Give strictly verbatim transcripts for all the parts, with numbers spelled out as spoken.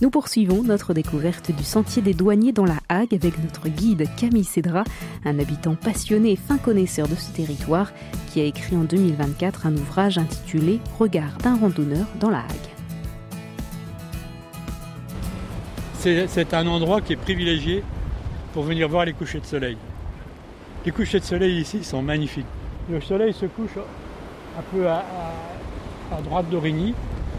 Nous poursuivons notre découverte du sentier des douaniers dans la Hague avec notre guide Camille Cédra, un habitant passionné et fin connaisseur de ce territoire qui a écrit en deux mille vingt-quatre un ouvrage intitulé « Regard d'un randonneur dans la Hague ». C'est, c'est un endroit qui est privilégié pour venir voir les couchers de soleil. Les couchers de soleil ici sont magnifiques. Le soleil se couche un peu à, à, à droite d'Aurigny.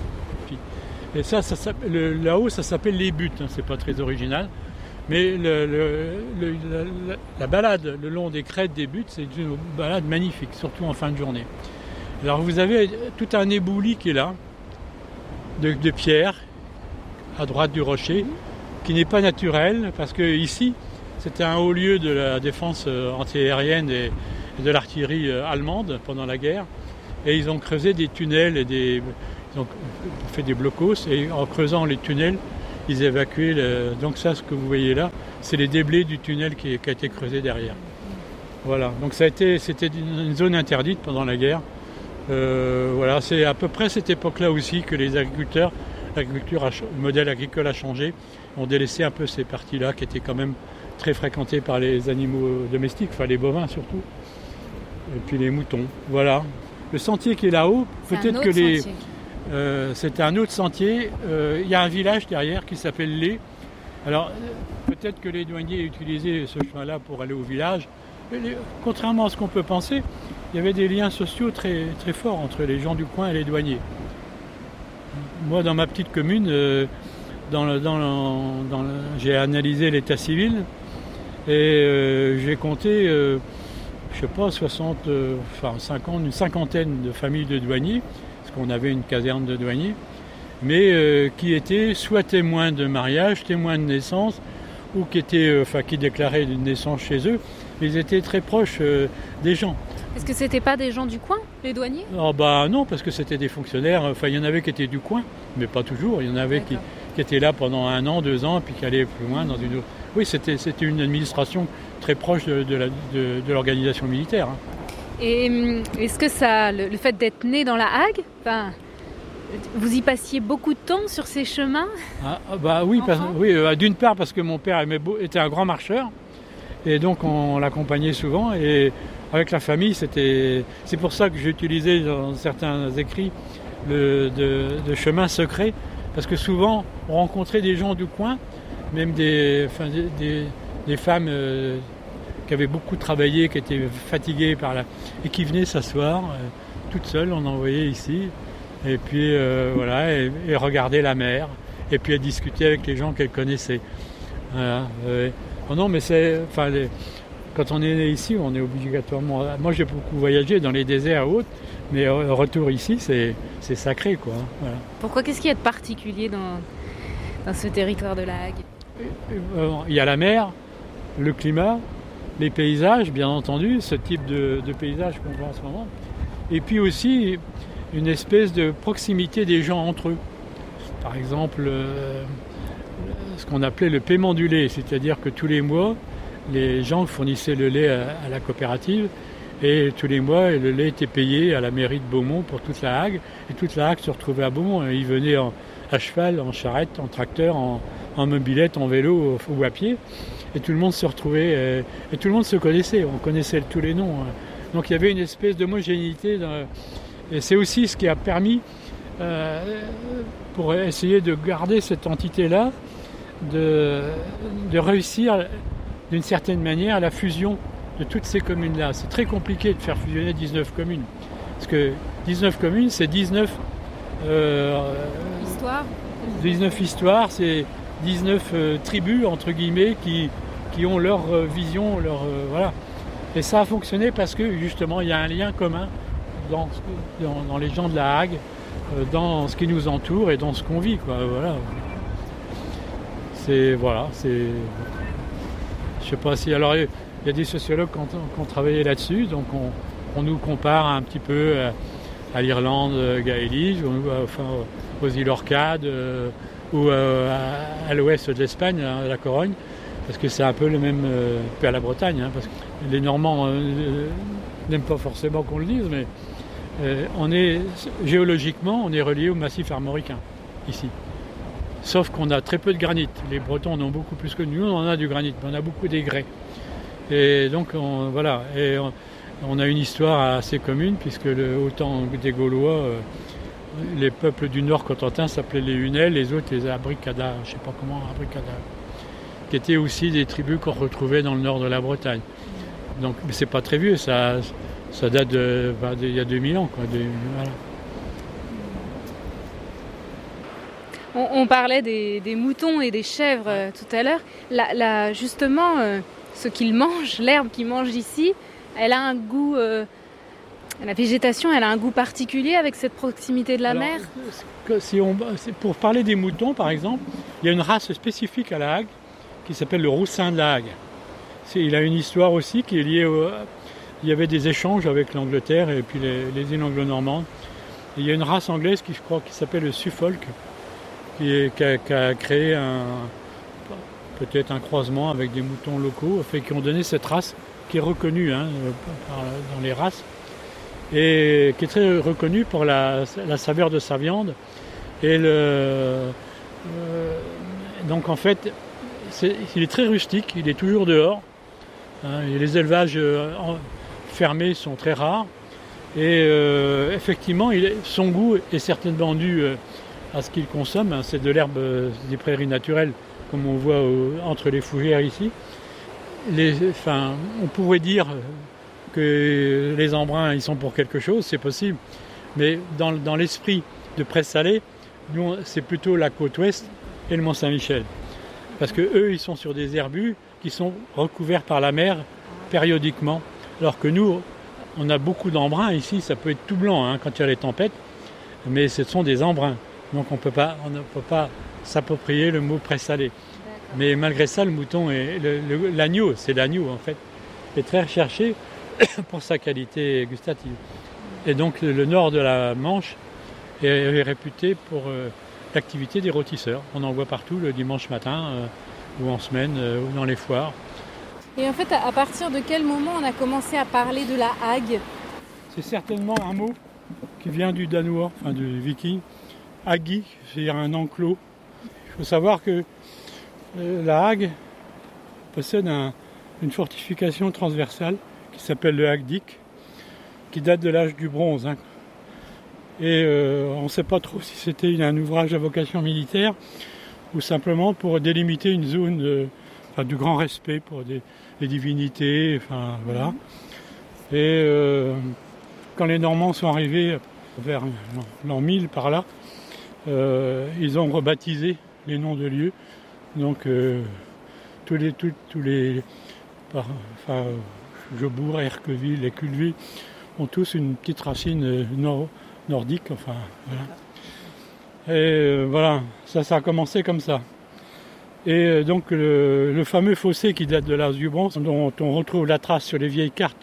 Et ça, ça, ça le, là-haut, ça s'appelle les buttes, hein, c'est pas très original. Mais le, le, le, la, la balade le long des crêtes des buttes, c'est une balade magnifique, surtout en fin de journée. Alors vous avez tout un éboulis qui est là, de, de pierres, à droite du rocher, qui n'est pas naturel, parce que ici, c'était un haut lieu de la défense antiaérienne et, et de l'artillerie allemande pendant la guerre. Et ils ont creusé des tunnels et des... Ils ont fait des blocos et en creusant les tunnels, ils évacuaient. Le... Donc ça, ce que vous voyez là, c'est les déblais du tunnel qui, qui a été creusé derrière. Voilà. Donc ça a été, c'était une zone interdite pendant la guerre. Euh, voilà, c'est à peu près cette époque-là aussi que les agriculteurs, l'agriculture, a, le modèle agricole a changé, ont délaissé un peu ces parties-là qui étaient quand même très fréquentées par les animaux domestiques, enfin les bovins surtout, et puis les moutons. Voilà. Le sentier qui est là-haut, c'est peut-être que les sentier. Euh, c'est un autre sentier. Euh, il y a un village derrière qui s'appelle Lé. Alors, peut-être que les douaniers utilisaient ce chemin-là pour aller au village. Mais les, contrairement à ce qu'on peut penser, il y avait des liens sociaux très, très forts entre les gens du coin et les douaniers. Moi, dans ma petite commune, euh, dans le, dans le, dans le, j'ai analysé l'état civil et euh, j'ai compté, euh, je sais pas, soixante, euh, enfin cinquante, une cinquantaine de familles de douaniers. On avait une caserne de douaniers, mais euh, qui étaient soit témoins de mariage, témoins de naissance, ou qui étaient, euh, enfin, qui déclaraient une naissance chez eux. Ils étaient très proches euh, des gens. Est-ce que c'était pas des gens du coin, les douaniers ? Oh, bah non, parce que c'était des fonctionnaires. Enfin, il y en avait qui étaient du coin, mais pas toujours. Il y en avait qui, qui étaient là pendant un an, deux ans, puis qui allaient plus loin dans une autre. Oui, c'était, c'était une administration très proche de, de, la, de, de l'organisation militaire. Hein. Et est-ce que ça, le, le fait d'être né dans la Hague, enfin, vous y passiez beaucoup de temps sur ces chemins ? Ah, bah oui, parce, oui euh, d'une part parce que mon père aimait beau, était un grand marcheur, et donc on l'accompagnait souvent, et avec la famille, c'était, c'est pour ça que j'ai utilisé dans certains écrits le de, de chemin secret, parce que souvent on rencontrait des gens du coin, même des, enfin, des, des, des femmes euh, qui avaient beaucoup travaillé, qui étaient fatiguées par la... et qui venaient s'asseoir euh, toutes seules, on envoyait ici, et puis euh, voilà, et, et regarder la mer, et puis à discuter avec les gens qu'elles connaissaient. Voilà. Euh, oh non, mais c'est... Enfin, les, quand on est né ici, on est obligatoirement... Moi, j'ai beaucoup voyagé dans les déserts et autres, mais au retour ici, c'est, c'est sacré, quoi. Voilà. Pourquoi ? Qu'est-ce qu'il y a de particulier dans, dans ce territoire de la Hague ? Il y a la mer, le climat, les paysages, bien entendu, ce type de, de paysage qu'on voit en ce moment. Et puis aussi, une espèce de proximité des gens entre eux. Par exemple, euh, ce qu'on appelait le paiement du lait, c'est-à-dire que tous les mois, les gens fournissaient le lait à, à la coopérative, et tous les mois, le lait était payé à la mairie de Beaumont pour toute la Hague, et toute la Hague se retrouvait à Beaumont. Ils venaient en, à cheval, en charrette, en tracteur, en, en mobilette, en vélo ou à pied. Et tout le monde se retrouvait, euh, et tout le monde se connaissait, on connaissait tous les noms. Hein. Donc il y avait une espèce d'homogénéité. Dans, et c'est aussi ce qui a permis, euh, pour essayer de garder cette entité-là, de, de réussir d'une certaine manière la fusion de toutes ces communes-là. C'est très compliqué de faire fusionner dix-neuf communes. Parce que dix-neuf communes, c'est dix-neuf... Euh, Histoire. dix-neuf histoires, c'est dix-neuf euh, tribus, entre guillemets, qui... qui ont leur euh, vision, leur euh, voilà. Et ça a fonctionné parce que justement il y a un lien commun dans, dans, dans les gens de la Hague, euh, dans ce qui nous entoure et dans ce qu'on vit, quoi. Voilà. C'est voilà, c'est. Je sais pas si alors il y a des sociologues qui ont, qui ont travaillé là-dessus, donc on, on nous compare un petit peu à, à l'Irlande gaélique, ou enfin aux îles Orcades, euh, ou euh, à, à l'ouest de l'Espagne, à la Corogne. Parce que c'est un peu le même euh, à la Bretagne, hein, parce que les Normands euh, n'aiment pas forcément qu'on le dise, mais euh, on est géologiquement, on est relié au massif armoricain ici. sauf qu'on a très peu de granit. Les Bretons en ont beaucoup plus que nous, on en a du granit, mais on a beaucoup des grès. Et donc on, voilà, et on, on a une histoire assez commune, puisque le, au temps des Gaulois, euh, les peuples du Nord Cotentin s'appelaient les Hunels, les autres les Abricada, je ne sais pas comment, Abricada, qui étaient aussi des tribus qu'on retrouvait dans le nord de la Bretagne. Donc, mais c'est pas très vieux, ça, ça date de, bah, de, il y a deux mille ans, quoi. De, voilà. On, on parlait des, des moutons et des chèvres euh, tout à l'heure. La, la, justement, euh, ce qu'ils mangent, l'herbe qu'ils mangent ici, elle a un goût. Euh, la végétation, elle a un goût particulier avec cette proximité de la Alors, mer. Si on, pour parler des moutons, par exemple, il y a une race spécifique à la Hague qui s'appelle le roussin de la Hague. C'est, il a une histoire aussi qui est liée au. Il y avait des échanges avec l'Angleterre et puis les, les îles anglo-normandes. Et il y a une race anglaise qui, je crois, qui s'appelle le Suffolk, qui, est, qui, a, qui a créé un, peut-être un croisement avec des moutons locaux, fait, qui ont donné cette race qui est reconnue hein, par, dans les races et qui est très reconnue pour la, la saveur de sa viande. Et le, euh, donc en fait, c'est, il est très rustique, il est toujours dehors. Hein, et les élevages euh, en, fermés sont très rares. Et euh, effectivement, il est, son goût est certainement dû euh, à ce qu'il consomme. Hein, c'est de l'herbe euh, des prairies naturelles, comme on voit euh, entre les fougères ici. Les, enfin, on pourrait dire que les embruns, ils sont pour quelque chose, c'est possible. Mais dans, dans l'esprit de Prés-Salé, nous, c'est plutôt la côte ouest et le Mont-Saint-Michel. Parce qu'eux, ils sont sur des herbus qui sont recouverts par la mer périodiquement. Alors que nous, on a beaucoup d'embruns ici, ça peut être tout blanc hein, quand il y a les tempêtes, mais ce sont des embruns. Donc on peut pas, on ne peut pas s'approprier le mot Prés-Salé. Mais malgré ça, le mouton, est, le, le, l'agneau, c'est l'agneau en fait, est très recherché pour sa qualité gustative. Et donc le nord de la Manche est, est réputé pour euh, l'activité des rôtisseurs. On en voit partout le dimanche matin, euh, ou en semaine, euh, ou dans les foires. Et en fait, à partir de quel moment on a commencé à parler de la Hague ? C'est certainement un mot qui vient du danois, enfin du viking. Hagi, c'est-à-dire un enclos. Il faut savoir que euh, la Hague possède un, une fortification transversale qui s'appelle le Hagdyk, qui date de l'âge du bronze. Hein. Et euh, on ne sait pas trop si c'était un ouvrage à vocation militaire ou simplement pour délimiter une zone de, enfin, du grand respect pour des, des divinités. Enfin, voilà. Et euh, quand les Normands sont arrivés vers l'an mille par là, euh, ils ont rebaptisé les noms de lieux. Donc euh, tous les, tous, tous les par, enfin, Jobourg, Erqueville et Culville ont tous une petite racine nord, nordique. Enfin, voilà. Et euh, voilà, ça, ça a commencé comme ça. Et euh, donc le, le fameux fossé qui date de l'âge du bronze, dont on retrouve la trace sur les vieilles cartes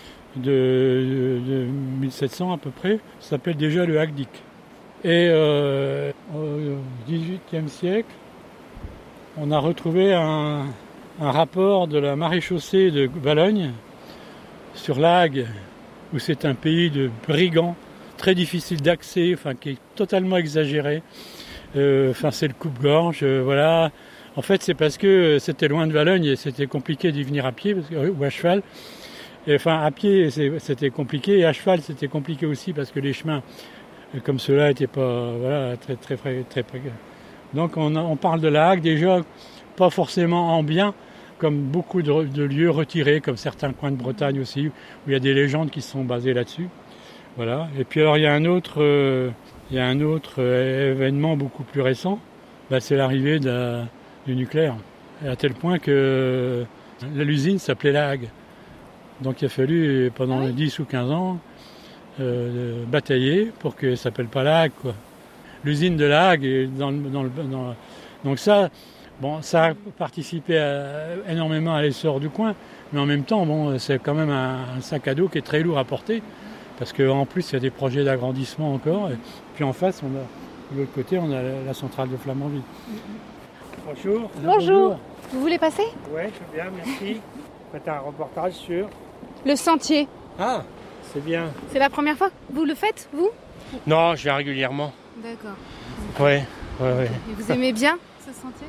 de, de, de mille sept cents à peu près, s'appelle déjà le Hagdyk. Et euh, au dix-huitième siècle, on a retrouvé un, un rapport de la maréchaussée de Valognes sur la Hague, où c'est un pays de brigands, très difficile d'accès, enfin qui est totalement exagéré. Euh, enfin c'est le coupe-gorge, euh, voilà. En fait c'est parce que c'était loin de Valognes et c'était compliqué d'y venir à pied parce que, ou à cheval. Et, enfin à pied c'était compliqué et à cheval c'était compliqué aussi parce que les chemins comme ceux-là n'étaient pas voilà, très très très très, très... Donc on, a, on parle de la Hague déjà pas forcément en bien, comme beaucoup de, de lieux retirés, comme certains coins de Bretagne aussi, où il y a des légendes qui sont basées là-dessus. Voilà. Et puis alors il y a un autre, euh, il y a un autre euh, événement beaucoup plus récent, bah, c'est l'arrivée de la, du nucléaire, et à tel point que euh, l'usine s'appelait la Hague. Donc il a fallu pendant ah oui. dix ou quinze ans euh, batailler pour que ça s'appelle pas la Hague, quoi. L'usine de la Hague est dans, dans le dans, donc ça. Bon, ça a participé à, énormément à l'essor du coin, mais en même temps, bon, c'est quand même un, un sac à dos qui est très lourd à porter, parce qu'en plus, il y a des projets d'agrandissement encore. Et puis en face, on a, de l'autre côté, on a la, la centrale de Flamanville. Bonjour. Bonjour. Bonjour. Vous voulez passer ? Oui, je veux bien, merci. Faites un reportage sur... Le sentier. Ah, c'est bien. C'est la première fois que vous le faites, vous ? Non, je viens régulièrement. D'accord. Ouais. Ouais, ouais. Et vous aimez bien ce sentier?